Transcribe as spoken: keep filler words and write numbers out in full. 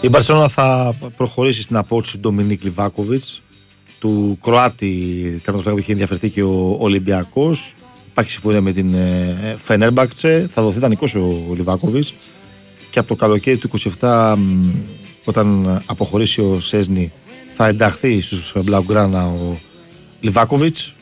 Η Μπαρσελόνα θα προχωρήσει στην απόρριψη του Ντομινίκ Λιβάκοβιτς, του Κροάτη τερματοφύλακα που είχε ενδιαφερθεί και ο Ολυμπιακός. Υπάρχει συμφωνία με την Φενέρμπαχτσε, θα δοθεί δανεικός ο Λιβάκοβιτς και από το καλοκαίρι του είκοσι επτά, όταν αποχωρήσει ο Σέσνη, θα ενταχθεί στους Μπλαουγκράνα ο Λιβάκοβιτς.